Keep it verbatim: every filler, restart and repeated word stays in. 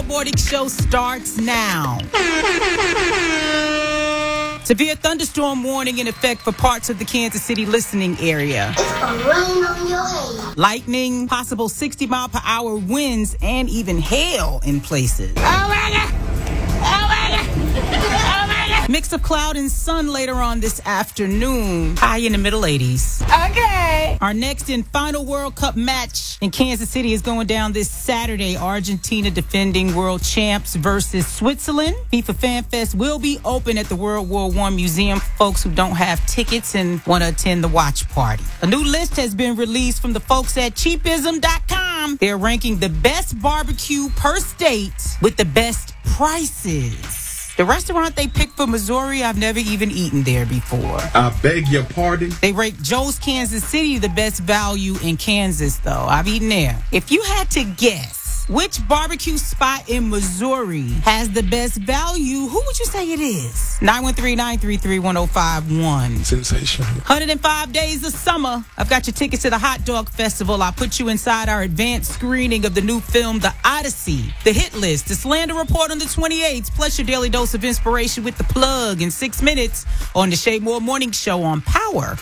Morning Show starts now. Severe thunderstorm warning in effect for parts of the Kansas City listening area. It's gonna rain on your head. Lightning, possible sixty mile per hour winds, and even hail in places. Oh my God! Oh my God! Oh my God! Mix of cloud and sun later on this afternoon. High in the middle eighties. Okay. Our next and final World Cup match in Kansas City is going down this Saturday. Argentina defending world champs versus Switzerland. FIFA Fan Fest will be open at the World War One Museum for folks who don't have tickets and want to attend the watch party. A new list has been released from the folks at cheapism dot com. They're ranking the best barbecue per state with the best prices. The restaurant they picked for Missouri, I've never even eaten there before. I beg your pardon? They rate Joe's Kansas City the best value in Kansas, though. I've eaten there. If you had to guess which barbecue spot in Missouri has the best value, who would you say it is? nine one three, nine three three, one oh five one. Sensational. one hundred five days of summer. I've got your tickets to the Hot Dog Festival. I'll put you inside our advanced screening of the new film, The Odyssey, the hit list, the Slander Report on the twenty-eighth, plus your daily dose of inspiration with the plug in six minutes on the Shay Moore Morning Show on Power